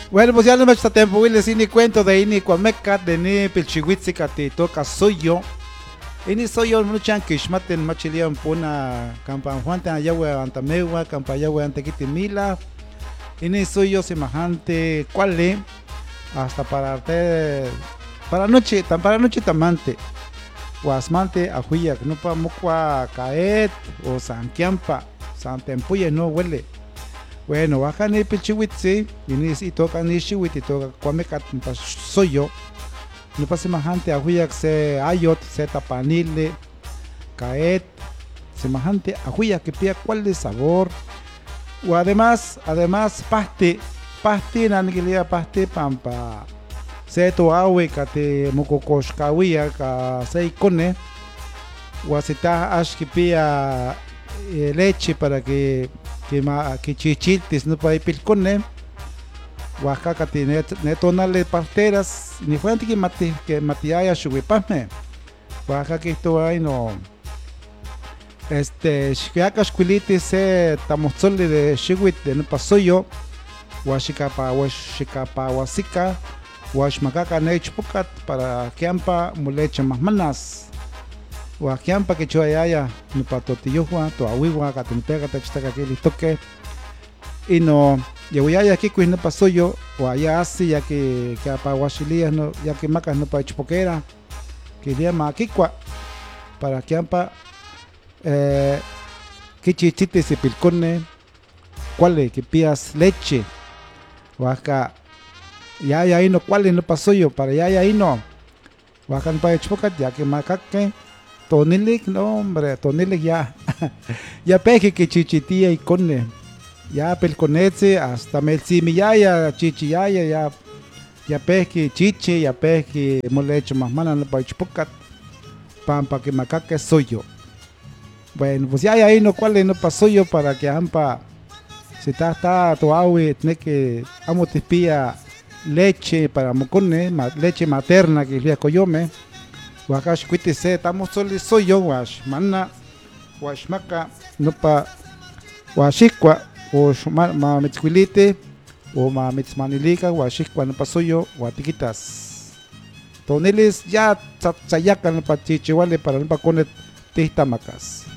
Bueno, pues ya no me está tiempo, Willy, sin ni cuento de ini cuameca de ni pilchihuitzica te toca soy yo. Ini soy yo, muchan kishmaten machilian puna campan juante ayawe antamewa, campayawe antequitimila. Ini soy yo semejante, ¿cuál es? Hasta para noche tamante. Guasmante ajuya, no pa mukwa caet o sanquiampa, santempuye no huele. Bueno, baja ni pichihuitzi, y toca ni chihuit y toca cuamecat soy yo. No pasa semejante ajuya se ayot, se tapanile, caet, semejante ajuya que pida cuál es sabor. O además, paste nangilia paste pampa. Se to awe kate mokokoshkawia ka se ikone. O asita ashkipia leche para que chichiltis no para pilcone. Oaxaca tiene netonale parteras ni fuente que matiaya shuipame. Oaxaca esto ahí no. Shkiaka shkuiliti se tamotzoli de shiwit de no paso yo. Washikapa wasika. Washmakaka nechpukat para kiampa muleche más manas. Wakiampa que choayaya no patotiyuwa to awiwa katunpega tachitaka que listoque. Y no llevoyaya aquí pues no pasó yo o allá así ya que apa washilías no ya que macas no pa chpoquera que llama kikwa para kiampa que chichite se pilcone cuál que pías leche o acá ya ahí no cuál no pasó yo para ya ahí no bajan para chpocat ya que macaque tonilik no hombre tonilik ya ya peje que chichitía y conne ya pelconetse hasta melsimiyaya chichiyaya ya peje chiche ya peje molecho más mana no para chpocat pampa que macaque soy yo. Bueno, pues ya ahí no cuál no pasó yo para que ampa si está tu agua tiene que amo te espía leche para mocone leche materna que le coyome wakash cuite se estamos solo soy yo wash manna wash maca no pa washikwa o ma metzquilite o ma metzmanilica washikwa no pasó yo watiquitas toneles ya tsayacan para chichiwale para no pa conet tistamacas.